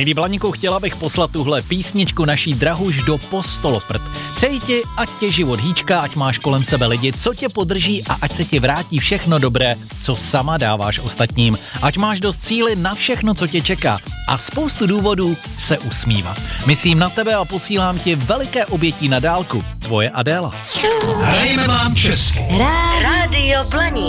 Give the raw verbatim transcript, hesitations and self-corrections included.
Milí Blaníku, chtěla bych poslat tuhle písničku naší drahuž do postoloprt. Přeji ti, ať tě život hýčká, ať máš kolem sebe lidi, co tě podrží a ať se ti vrátí všechno dobré, co sama dáváš ostatním. Ať máš dost síly na všechno, co tě čeká a spoustu důvodů se usmívat. Myslím na tebe a posílám ti veliké obětí na dálku. Tvoje Adéla. Hrajeme vám česky. Rádio Blaník.